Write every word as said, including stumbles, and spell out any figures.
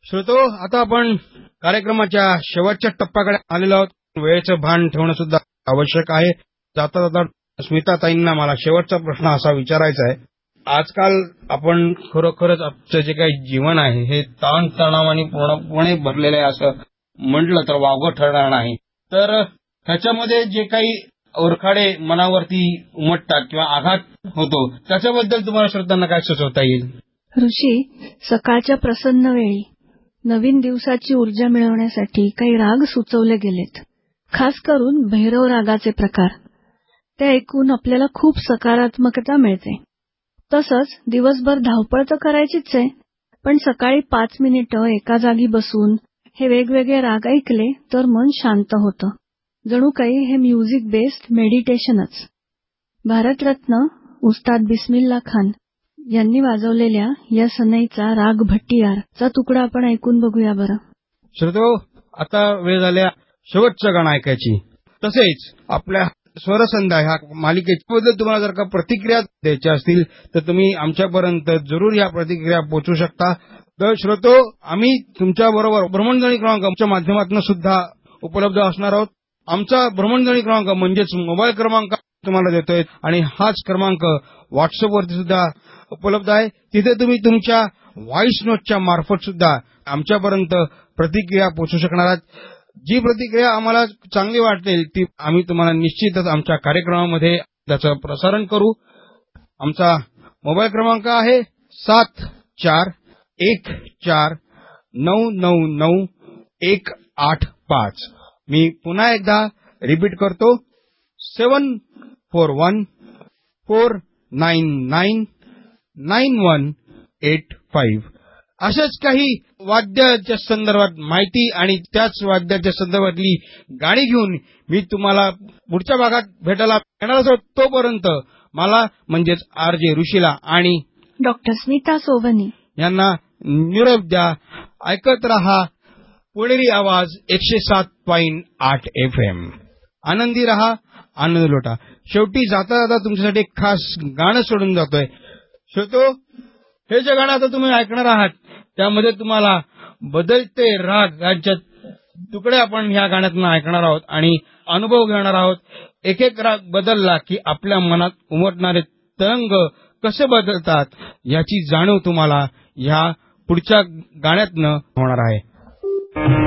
श्रोतो, आता आपण कार्यक्रमाच्या शेवटच्या टप्प्याकडे आलेलो आहोत. वेळेचं भान ठेवणं सुद्धा आवश्यक आहे. जाता जाता स्मिताताईंना मला शेवटचा प्रश्न असा विचारायचा आहे. आजकाल आपण खरोखरच आपलं जे काही जीवन आहे हे ताणतणावाने पूर्णपणे भरलेलं आहे असं म्हटलं तर वावगं ठरणार नाही. तर ह्याच्यामध्ये जे काही ओरखाडे मनावरती उमटतात किंवा आघात होतो त्याच्याबद्दल तुम्हाला श्रोत्यांना काय सुचवता येईल? ऋषी, सकाळच्या प्रसन्न वेळी नवीन दिवसाची ऊर्जा मिळवण्यासाठी काही राग सुचवले गेलेत. खास करून भैरव रागाचे प्रकार. ते ऐकून आपल्याला खूप सकारात्मकता मिळते. तसंच दिवसभर धावपळ तर करायचीच आहे, पण सकाळी पाच मिनिटं एका जागी बसून हे वेगवेगळे राग ऐकले तर मन शांत होतं. जणू काही हे म्युझिक बेस्ड मेडिटेशनच. भारतरत्न उस्ताद बिस्मिल्ला खान यांनी वाजवलेल्या या सनईचा राग भट्टियार चा तुकडा आपण ऐकून बघूया बरं. श्रोतो, आता वेळ झाल्या शेवटचं गाणं ऐकायची. तसेच आपल्या स्वरसंध्या ह्या मालिकेबद्दल तुम्हाला जर का प्रतिक्रिया द्यायच्या असतील तर तुम्ही आमच्यापर्यंत जरूर या प्रतिक्रिया पोहोचू शकता. तर श्रोतो, आम्ही तुमच्या बरोबर भ्रमणध्वनी क्रमांकाच्या माध्यमातून सुद्धा उपलब्ध असणार आहोत. आमचा भ्रमणध्वनी क्रमांक म्हणजेच मोबाईल क्रमांक तुम्हाला देतोय आणि हाच क्रमांक व्हॉट्सअपवरती सुद्धा उपलब्ध आहे. तिथे तुम्ही तुमच्या व्हॉइस नोटच्या मार्फत सुद्धा आमच्यापर्यंत प्रतिक्रिया पोहोचू शकणार आहात. जी प्रतिक्रिया आम्हाला चांगली वाटेल ती आम्ही तुम्हाला निश्चितच आमच्या कार्यक्रमामध्ये त्याचं प्रसारण करू. आमचा मोबाईल क्रमांक आहे सात चार एक चार नऊ नऊ नऊ एक आठ पाच. मी पुन्हा एकदा रिपीट करतो, सेवन four one four nine nine nine one eight five. अशाच काही वाद्याच्या संदर्भात माहिती आणि त्याच वाद्याच्या संदर्भातली गाणी घेऊन मी तुम्हाला पुढच्या भागात भेटायला येणार असो. तोपर्यंत मला म्हणजेच आर जे ऋषीला आणि डॉक्टर स्मिता सोवनी यांना निरोप द्या. ऐकत रहा पुणेरी आवाज एकशे सात पॉइंट आठ एफ एम. आनंदी रहा, आनंद लोटा. शेवटी जाता जाता तुमच्यासाठी एक खास गाणं सोडून जातोय. श्रोतो, हे जे गाणं आता तुम्ही ऐकणार आहात त्यामध्ये तुम्हाला बदलते राग यांचे तुकडे आपण ह्या गाण्यातून ऐकणार आहोत आणि अनुभव घेणार आहोत. एक एक राग बदलला की आपल्या मनात उमटणारे तरंग कसे बदलतात याची जाणीव तुम्हाला ह्या पुढच्या गाण्यातनं होणार आहे.